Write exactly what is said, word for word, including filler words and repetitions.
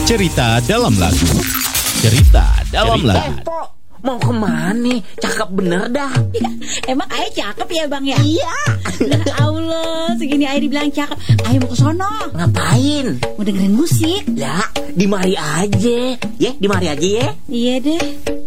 Cerita dalam lagu. Cerita dalam Cerita. lagu. Eh, Po, mau kemana? Cakep bener dah. Ya, emang ayah cakep ya bang ya? Iya. Ya Allah, segini ayah dibilang cakep. Ayah mau ke sono. Ngapain? Mau dengerin musik. Lah, di mari aja. Ya, di mari aja ya. Iya deh.